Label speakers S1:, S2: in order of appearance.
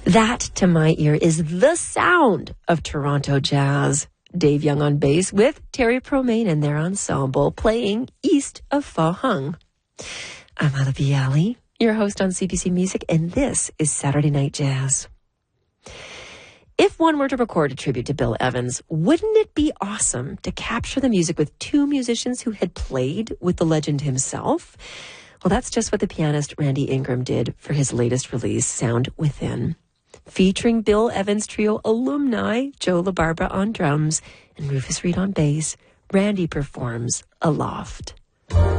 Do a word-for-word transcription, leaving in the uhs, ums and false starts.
S1: That, to my ear, is the sound of Toronto jazz. Dave Young on bass with Terry Promain and their ensemble playing East of Fa Hung. I'm Ala Bialy, your host on C B C Music, and this is Saturday Night Jazz. If one were to record a tribute to Bill Evans, wouldn't it be awesome to capture the music with two musicians who had played with the legend himself? Well, that's just what the pianist Randy Ingram did for his latest release, Sound Within. Featuring Bill Evans Trio alumni, Joe LaBarbera on drums and Rufus Reid on bass, Randy performs Aloft.